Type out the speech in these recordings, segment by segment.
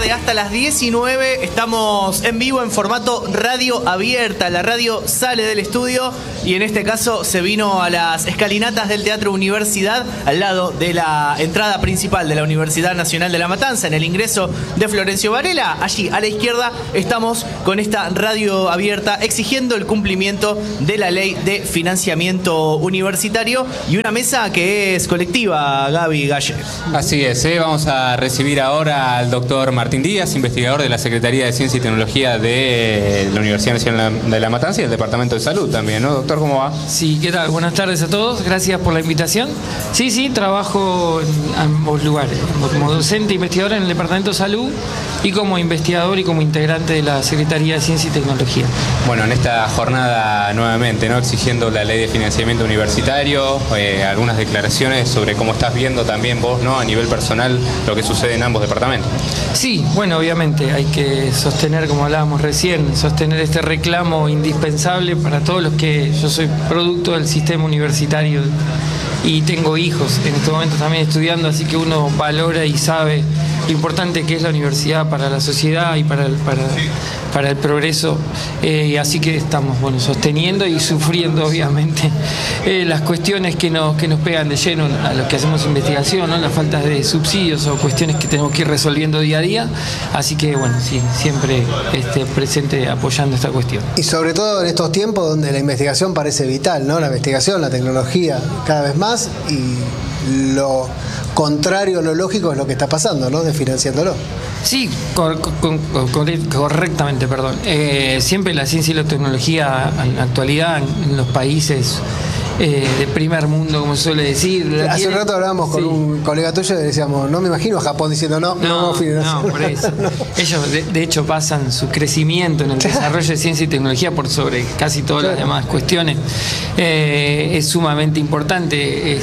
tarde hasta las 19. Estamos en vivo en formato radio abierta. La radio sale del estudio y en este caso se vino a las escalinatas del Teatro Universidad, al lado de la entrada principal de la Universidad Nacional de La Matanza, en el ingreso de Florencio Varela. Allí a la izquierda estamos con esta radio abierta exigiendo el cumplimiento de la ley de financiamiento universitario y una mesa que es colectiva, Gaby Galle. Así es, vamos a recibir ahora al doctor Martín Díaz, investigador de la Secretaría de Ciencia y Tecnología de la Universidad Nacional de La Matanza y del Departamento de Salud también, ¿no? Doctor, ¿cómo va? Sí, ¿qué tal? Buenas tardes a todos, gracias por la invitación. Sí, trabajo en ambos lugares, como docente e investigador en el Departamento de Salud y como investigador y como integrante de la Secretaría de Ciencia y Tecnología. Bueno, en esta jornada nuevamente, ¿no? Exigiendo la ley de financiamiento universitario, algunas declaraciones sobre cómo estás viendo también vos, ¿no? A nivel personal, lo que sucede en ambos departamentos. Sí, bueno, obviamente hay que sostener, como hablábamos recién, sostener este reclamo indispensable para todos los que yo soy producto del sistema universitario y tengo hijos en este momento también estudiando, así que uno valora y sabe lo importante que es la universidad para la sociedad y para el progreso, así que estamos sosteniendo y sufriendo obviamente las cuestiones que nos pegan de lleno a los que hacemos investigación, ¿no? Las faltas de subsidios o cuestiones que tenemos que ir resolviendo día a día, así que sí, siempre presente apoyando esta cuestión. Y sobre todo en estos tiempos donde la investigación parece vital, ¿no? La investigación, la tecnología cada vez más, y lo contrario, lo lógico es lo que está pasando, ¿no? Desfinanciándolo. Sí, correctamente, perdón. Siempre la ciencia y la tecnología en la actualidad en los países de primer mundo, como se suele decir. Hace un rato hablábamos con un colega tuyo y decíamos, no me imagino a Japón diciendo no, por eso. No. Ellos de hecho pasan su crecimiento en el desarrollo de ciencia y tecnología por sobre casi todas las demás cuestiones. Es sumamente importante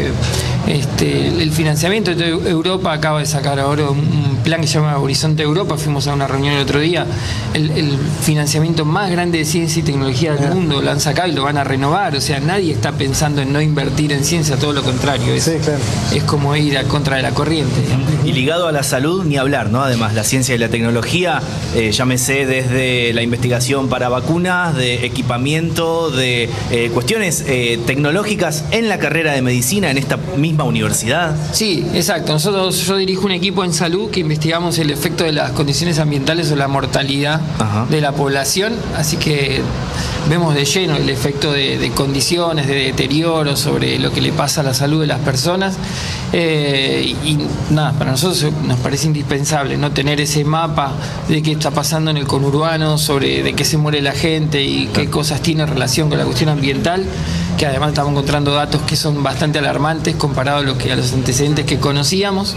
el financiamiento. Europa acaba de sacar ahora un plan que se llama Horizonte Europa. Fuimos a una reunión el otro día. El financiamiento más grande de ciencia y tecnología del mundo lo han sacado y lo van a renovar. O sea, nadie está pensando en no invertir en ciencia, todo lo contrario. Es como ir a contra de la corriente. Y ligado a la salud, ni hablar, ¿no? Además, la ciencia y la tecnología, llámese desde la investigación para vacunas, de equipamiento, de cuestiones tecnológicas en la carrera de medicina, en esta misma universidad. Sí, exacto. Yo dirijo un equipo en salud que investigamos el efecto de las condiciones ambientales o la mortalidad de la población, así que vemos de lleno el efecto de condiciones, de deterioro sobre lo que le pasa a la salud de las personas, y nada, para nosotros nos parece indispensable no tener ese mapa de qué está pasando en el conurbano, sobre de qué se muere la gente y qué cosas tiene relación con la cuestión ambiental, que además estamos encontrando datos que son bastante alarmantes comparado a los antecedentes que conocíamos,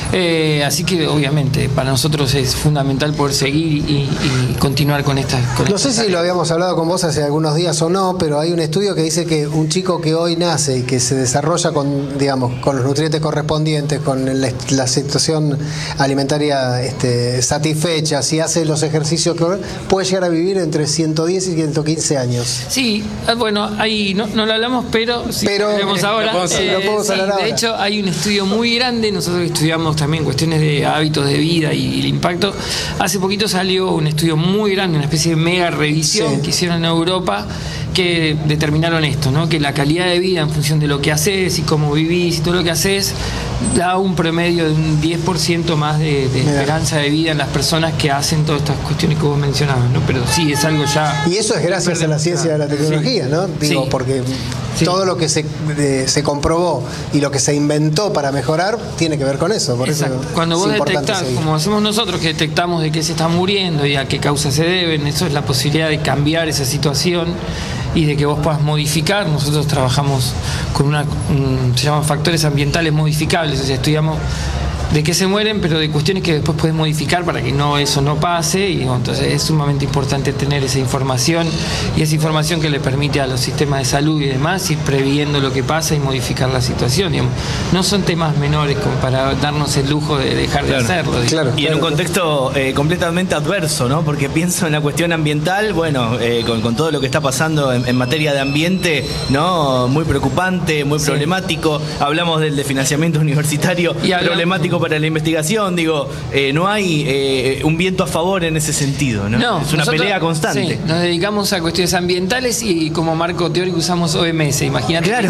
así que obviamente para nosotros es fundamental poder seguir y continuar con estas. No sé si lo habíamos hablado con vos hace algunos días o no, pero hay un estudio que dice que un chico que hoy nace y que se desarrolla con los nutrientes correspondientes, con la situación alimentaria satisfecha, si hace los ejercicios que puede llegar a vivir entre 110 y 115 años. Sí, bueno, ahí no lo hablamos, pero lo vemos ahora. Lo podemos hablar ahora. De hecho, hay un estudio muy grande, nosotros estudiamos también cuestiones de hábitos de vida y el impacto. Hace poquito salió un estudio muy grande, una especie de mega revisión que hicieron en Europa, que determinaron esto, ¿no? Que la calidad de vida en función de lo que haces y cómo vivís y todo lo que haces da un promedio de un 10% más de esperanza de vida en las personas que hacen todas estas cuestiones que vos mencionabas, ¿no? Pero sí, es algo ya... Y eso es gracias a la ciencia de la tecnología, ¿no? Porque todo lo que se comprobó y lo que se inventó para mejorar tiene que ver con eso. Por eso cuando vos detectás, como hacemos nosotros, que detectamos de qué se está muriendo y a qué causas se deben, eso es la posibilidad de cambiar esa situación y de que vos puedas modificar. Nosotros trabajamos con se llaman factores ambientales modificables, o sea, estudiamos de qué se mueren, pero de cuestiones que después puedes modificar para que eso no pase, y entonces es sumamente importante tener esa información, y esa información que le permite a los sistemas de salud y demás ir previendo lo que pasa y modificar la situación, digamos. No son temas menores como para darnos el lujo de dejar de hacerlo. Y en un contexto completamente adverso, ¿no? Porque pienso en la cuestión ambiental, con todo lo que está pasando en materia de ambiente, ¿no? Muy preocupante, muy problemático. Hablamos del financiamiento universitario, problemático para la investigación, digo, no hay un viento a favor en ese sentido, ¿no? No, es una pelea constante. Sí, nos dedicamos a cuestiones ambientales y como marco teórico usamos OMS. Imagínate que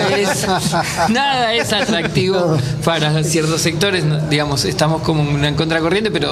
nada es atractivo para ciertos sectores. Digamos, estamos como en contracorriente, pero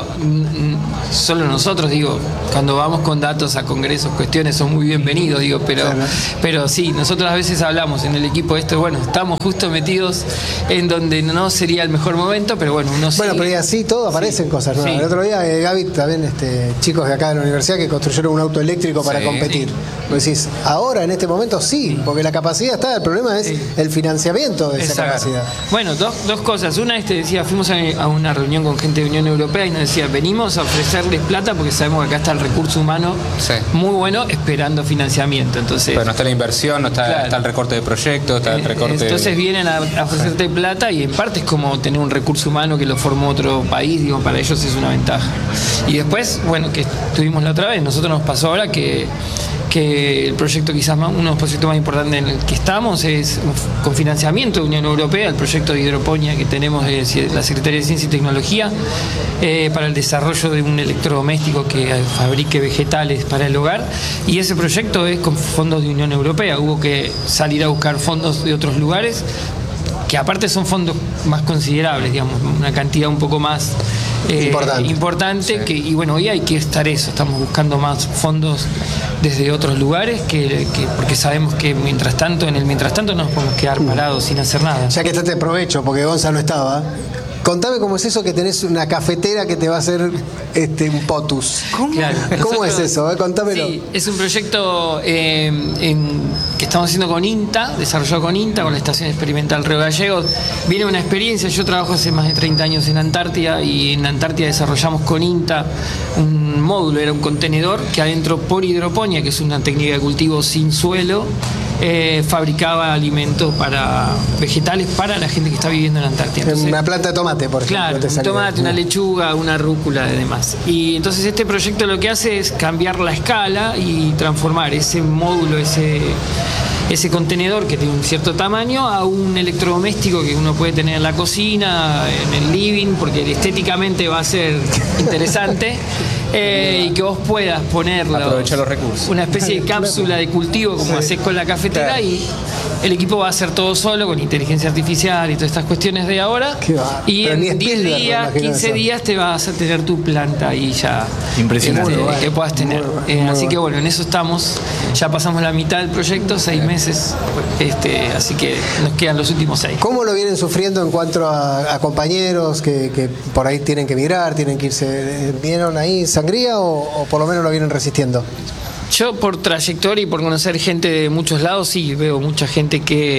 solo nosotros, digo, cuando vamos con datos a congresos, cuestiones, son muy bienvenidos, digo, pero sí, nosotros a veces hablamos en el equipo esto, bueno, estamos justo metidos en donde no sería el mejor momento, pero bueno, uno Bueno, pero y así todo aparecen cosas nuevas. Sí. El otro día, Gaby, también chicos de acá de la universidad que construyeron un auto eléctrico para competir. Vos decís, ahora, en este momento, sí, porque la capacidad está, el problema es el financiamiento de esa capacidad. Bueno, dos cosas. Una es, te decía, fuimos a una reunión con gente de Unión Europea y nos decía, venimos a ofrecerles plata porque sabemos que acá está el recurso humano muy bueno esperando financiamiento. Entonces, pero no está la inversión, no está, está el recorte de proyectos, está el recorte... Entonces vienen a ofrecerte plata y en parte es como tener un recurso humano que lo formó otro país, digo, para ellos es una ventaja. Y después, bueno, que estuvimos la otra vez, nosotros nos pasó ahora que el proyecto quizás uno de los proyectos más importantes en el que estamos es con financiamiento de Unión Europea, el proyecto de hidroponía que tenemos de la Secretaría de Ciencia y Tecnología para el desarrollo de un electrodoméstico que fabrique vegetales para el hogar, y ese proyecto es con fondos de Unión Europea. Hubo que salir a buscar fondos de otros lugares que aparte son fondos más considerables, digamos, una cantidad un poco más importante y bueno, hoy hay que estar eso, estamos buscando más fondos desde otros lugares porque sabemos que mientras tanto no nos podemos quedar parados sin hacer nada. Ya que te aprovecho, porque Gonza no estaba. Contame cómo es eso que tenés una cafetera que te va a hacer un potus. ¿Cómo? Claro, ¿Cómo es eso? Contámelo. Sí, es un proyecto que estamos haciendo con INTA, desarrollado con INTA, con la Estación Experimental Río Gallegos. Viene una experiencia, yo trabajo hace más de 30 años en Antártida y en Antártida desarrollamos con INTA un módulo, era un contenedor que adentro por hidroponía, que es una técnica de cultivo sin suelo, fabricaba alimentos para vegetales para la gente que está viviendo en Antártida. Entonces, una planta de tomate, por ejemplo. Claro, un tomate, una lechuga, una rúcula y demás. Y entonces este proyecto lo que hace es cambiar la escala y transformar ese módulo, ese contenedor que tiene un cierto tamaño a un electrodoméstico que uno puede tener en la cocina, en el living, porque estéticamente va a ser interesante. Y que vos puedas ponerlo, aprovechar los recursos, una especie de cápsula de cultivo como haces con la cafetera, y el equipo va a hacer todo solo con inteligencia artificial y todas estas cuestiones de ahora, y en 10 días, 15 días te vas a tener tu planta ahí ya impresionante que puedas tener. Así que bueno, en eso estamos, ya pasamos la mitad del proyecto, 6 meses, así que nos quedan los últimos 6. ¿Cómo lo vienen sufriendo en cuanto a compañeros que por ahí tienen que emigrar, tienen que irse? ¿Vieron ahí sangría o por lo menos lo vienen resistiendo? Yo por trayectoria y por conocer gente de muchos lados, sí, veo mucha gente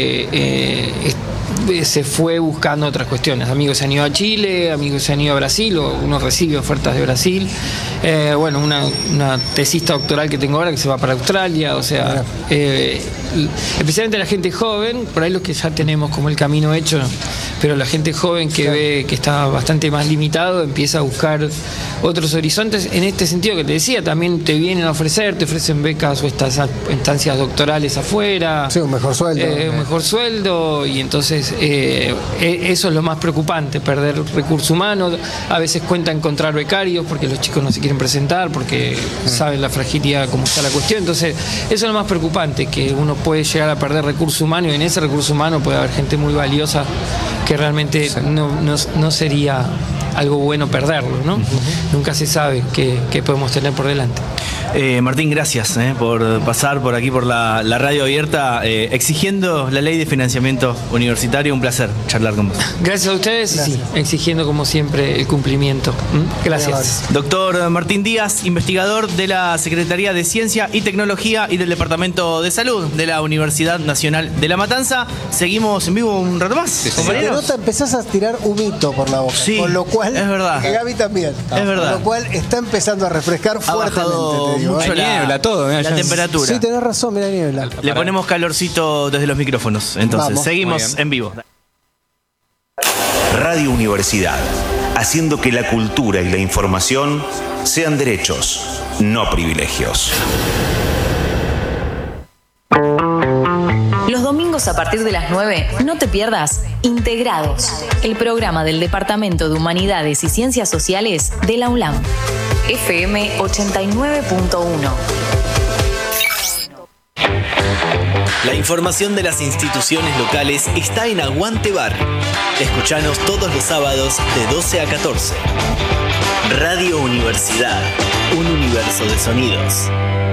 que se fue buscando otras cuestiones. Amigos se han ido a Chile, amigos se han ido a Brasil, o uno recibe ofertas de Brasil. Bueno, una tesista doctoral que tengo ahora que se va para Australia, o sea, especialmente la gente joven, por ahí los que ya tenemos como el camino hecho, pero la gente joven que ve que está bastante más limitado empieza a buscar otros horizontes. En este sentido que te decía, también te vienen a ofrecer, te ofrecen becas o estancias doctorales afuera. Sí, un mejor sueldo. Un mejor sueldo, y entonces eso es lo más preocupante, perder recursos humanos. A veces cuenta encontrar becarios porque los chicos no se quieren presentar, porque saben la fragilidad, cómo está la cuestión. Entonces, eso es lo más preocupante, que uno puede llegar a perder recursos humanos, y en ese recurso humano puede haber gente muy valiosa que realmente no sería algo bueno perderlo, ¿no? Nunca se sabe qué podemos tener por delante. Martín, gracias por pasar por aquí por la radio abierta exigiendo la ley de financiamiento universitario. Un placer charlar con vos. Gracias a ustedes. Sí, exigiendo como siempre el cumplimiento. Gracias. Doctor Martín Díaz, investigador de la Secretaría de Ciencia y Tecnología y del Departamento de Salud de la Universidad Nacional de La Matanza. Seguimos en vivo un rato más, compañeros. Te empezás a tirar humito por la boca, sí, con lo cual es verdad. Gaby también. Es verdad. Con lo cual está empezando a refrescar fuertemente. Mucho niebla, todo, la temperatura. Sí, tenés razón, mira niebla. Le ponemos calorcito desde los micrófonos. Entonces, vamos. Seguimos en vivo. Radio Universidad, haciendo que la cultura y la información sean derechos, no privilegios. Los domingos domingos a partir de las 9, no te pierdas Integrados, el programa del Departamento de Humanidades y Ciencias Sociales de la UNLAM. FM 89.1. La información de las instituciones locales está en Aguante Bar. Escuchanos todos los sábados de 12 a 14. Radio Universidad, un universo de sonidos.